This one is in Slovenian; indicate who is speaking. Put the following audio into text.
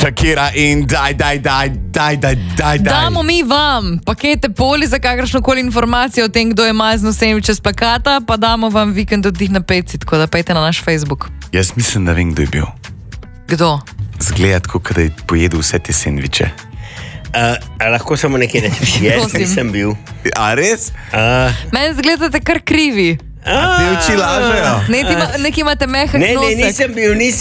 Speaker 1: Shakira in daj.
Speaker 2: Damo mi vam pakete poli za kakršnokoli informacijo o tem, kdo je mazno sendviče z plakata, pa damo vam vikend oddih na peci, tako da pejte na naš Facebook.
Speaker 1: Jaz mislim, da vem, kdo je bil.
Speaker 2: Kdo?
Speaker 1: Zgleda, kot da je pojedel vse te sendviče.
Speaker 3: Lahko samo nekaj rečem. Jaz nisem bil.
Speaker 1: A res?
Speaker 2: Meni zgledate kar krivi.
Speaker 1: Te oči lažejo.
Speaker 2: Neki imate mehak nosek.
Speaker 3: Ne, nisem bil.